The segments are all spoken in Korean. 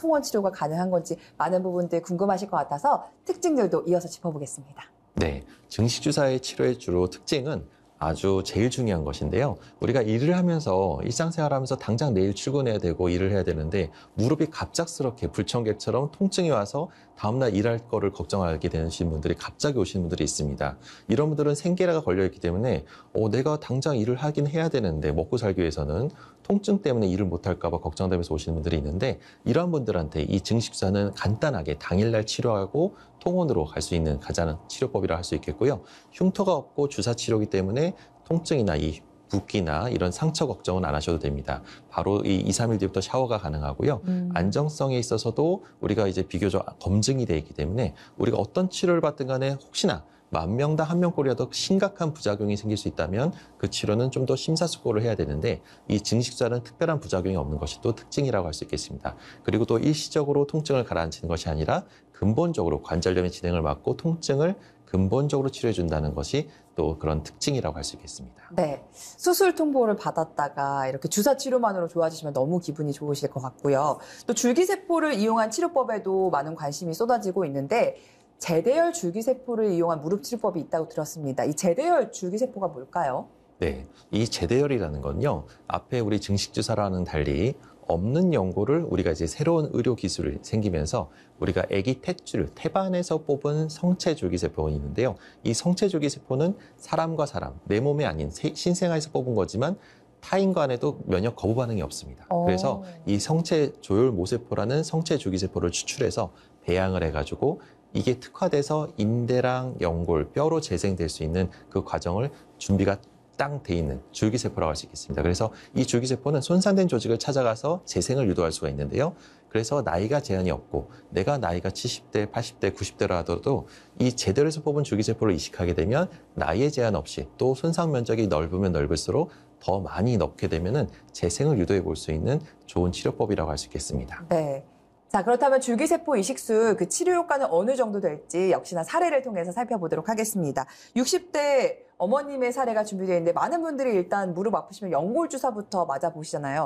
통원 치료가 가능한 건지 많은 부분들 궁금하실 것 같아서 특징들도 이어서 짚어보겠습니다. 네, 증식주사의 치료의 주로 특징은 아주 제일 중요한 것인데요. 우리가 일을 하면서 일상생활하면서 당장 내일 출근해야 되고 일을 해야 되는데 무릎이 갑작스럽게 불청객처럼 통증이 와서 다음날 일할 거를 걱정하게 되시는 분들이 갑자기 오시는 분들이 있습니다. 이런 분들은 생계라가 걸려있기 때문에 내가 당장 일을 하긴 해야 되는데 먹고 살기 위해서는 통증 때문에 일을 못할까 봐 걱정되면서 오시는 분들이 있는데 이러한 분들한테 이 증식주사는 간단하게 당일날 치료하고 통원으로 갈 수 있는 가장 치료법이라 할 수 있겠고요. 흉터가 없고 주사 치료이기 때문에 통증이나 이 붓기나 이런 상처 걱정은 안 하셔도 됩니다. 바로 이 2, 3일 뒤부터 샤워가 가능하고요. 안정성에 있어서도 우리가 이제 비교적 검증이 돼 있기 때문에 우리가 어떤 치료를 받든 간에 혹시나 10,000명당 1명꼴이라도 심각한 부작용이 생길 수 있다면 그 치료는 좀 더 심사숙고를 해야 되는데 이 증식주사는 특별한 부작용이 없는 것이 또 특징이라고 할 수 있겠습니다. 그리고 또 일시적으로 통증을 가라앉히는 것이 아니라 근본적으로 관절염의 진행을 막고 통증을 근본적으로 치료해 준다는 것이 또 그런 특징이라고 할 수 있겠습니다. 네, 수술 통보를 받았다가 이렇게 주사 치료만으로 좋아지시면 너무 기분이 좋으실 것 같고요. 또 줄기세포를 이용한 치료법에도 많은 관심이 쏟아지고 있는데 제대열 줄기세포를 이용한 무릎 치료법이 있다고 들었습니다. 이 제대열 줄기세포가 뭘까요? 네, 이 제대열이라는 건요. 앞에 우리 증식주사라는 달리 없는 연고를 우리가 이제 새로운 의료 기술이 생기면서 우리가 아기 탯줄, 태반에서 뽑은 성체 줄기세포가 있는데요. 이 성체 줄기세포는 사람과 사람, 내 몸이 아닌 신생아에서 뽑은 거지만 타인과 안에도 면역 거부 반응이 없습니다. 그래서 이 성체 조혈 모세포라는 성체 줄기세포를 추출해서 배양을 해가지고 이게 특화돼서 인대랑 연골, 뼈로 재생될 수 있는 그 과정을 준비가 딱 돼 있는 줄기세포라고 할 수 있겠습니다. 그래서 이 줄기세포는 손상된 조직을 찾아가서 재생을 유도할 수가 있는데요. 그래서 나이가 제한이 없고 내가 나이가 70대, 80대, 90대라 하더라도 이 제대로에서 뽑은 줄기세포를 이식하게 되면 나이에 제한 없이 또 손상 면적이 넓으면 넓을수록 더 많이 넣게 되면은 재생을 유도해 볼 수 있는 좋은 치료법이라고 할 수 있겠습니다. 네. 자, 그렇다면 줄기세포 이식술 그 치료 효과는 어느 정도 될지 역시나 사례를 통해서 살펴보도록 하겠습니다. 60대 어머님의 사례가 준비되어 있는데 많은 분들이 일단 무릎 아프시면 연골주사부터 맞아보시잖아요.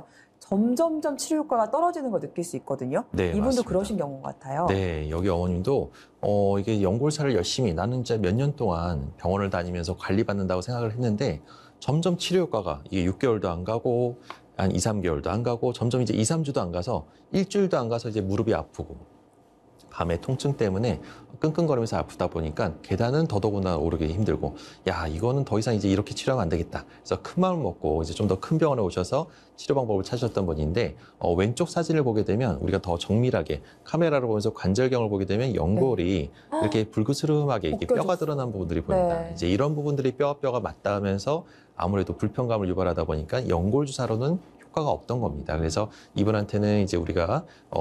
점점점 치료 효과가 떨어지는 걸 느낄 수 있거든요. 네, 이분도 맞습니다. 그러신 경우 같아요. 네, 여기 어머님도 이게 연골사를 열심히 나는 진짜 몇 년 동안 병원을 다니면서 관리받는다고 생각을 했는데 점점 치료 효과가 이게 6개월도 안 가고 한 2, 3개월도 안 가고 점점 이제 2, 3주도 안 가서 일주일도 안 가서 이제 무릎이 아프고 밤에 통증 때문에 끙끙거리면서 아프다 보니까 계단은 더더구나 오르기 힘들고 야 이거는 더 이상 이제 이렇게 치료하면 안 되겠다. 그래서 큰 마음을 먹고 이제 좀 더 큰 병원에 오셔서 치료 방법을 찾으셨던 분인데 왼쪽 사진을 보게 되면 우리가 더 정밀하게 카메라로 보면서 관절경을 보게 되면 연골이 이렇게 불그스름하게 이렇게 뼈가 드러난 부분들이 보입니다. 네. 이제 이런 부분들이 뼈와 맞닿으면서 아무래도 불편감을 유발하다 보니까 연골 주사로는 효과가 없던 겁니다. 그래서 이분한테는 이제 우리가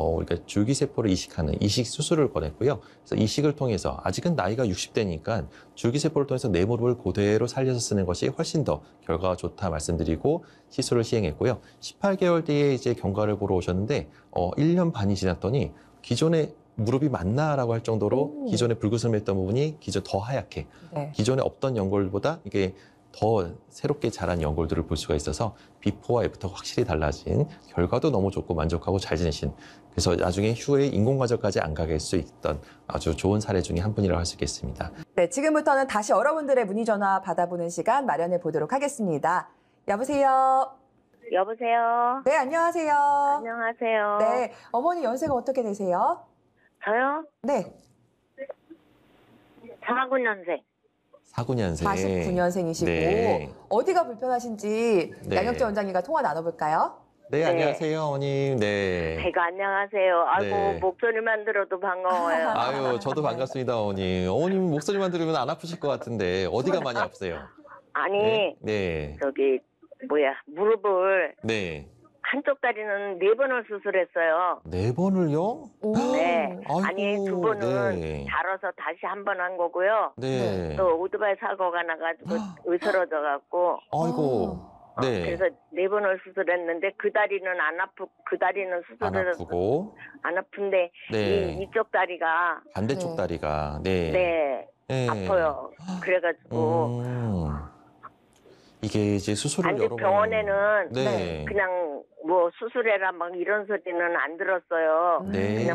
줄기세포를 이식하는 이식 수술을 권했고요. 그래서 이식을 통해서 아직은 나이가 60대니까 줄기세포를 통해서 내 무릎을 그대로 살려서 쓰는 것이 훨씬 더 결과가 좋다 말씀드리고 시술을 시행했고요. 18개월 뒤에 이제 경과를 보러 오셨는데 1년 반이 지났더니 기존에 무릎이 맞나라고 할 정도로 기존에 불구스름했던 부분이 더 하얗게 기존에 없던 연골보다 이게 더 새롭게 자란 연골들을 볼 수가 있어서 비포와 애프터가 확실히 달라진 결과도 너무 좋고 만족하고 잘 지내신 그래서 나중에 휴에 인공관절까지 안 가게 할 수 있던 아주 좋은 사례 중에 한 분이라고 할 수 있겠습니다. 네, 지금부터는 다시 여러분들의 문의 전화 받아보는 시간 마련해 보도록 하겠습니다. 여보세요? 여보세요? 네, 안녕하세요. 안녕하세요. 네, 어머니 연세가 어떻게 되세요? 저요? 네, 49년생. 49년생. 49년생이시고 네. 어디가 불편하신지 네. 양혁재 원장님과 통화 나눠볼까요? 네, 네. 안녕하세요, 어머님. 네. 아이고, 안녕하세요. 아이고, 네. 목소리만 들어도 반가워요. 아유, 저도 반갑습니다, 어머님. 어머님 목소리만 들으면 안 아프실 것 같은데 어디가 많이 아프세요? 아니, 네. 무릎을 네. 한쪽 다리는 4번을 수술했어요. 4번을요? 네. 아이고, 아니, 2번은 네. 다뤄서 다시 한 번 한 거고요. 네. 또 오토바이 사고가 나가지고 으스러져갖고. 아이고. 네. 그래서 4번을 수술했는데 그 다리는 그 다리는 안 수술을 아프고. 안 아픈데 네. 이쪽 다리가 반대쪽 네. 다리가. 네. 네, 네. 아파요. 그래가지고 이게 이제 수술을 아니, 여러 번 병원에는 네. 그냥 뭐 수술해라 막 이런 소리는 안 들었어요. 네. 그냥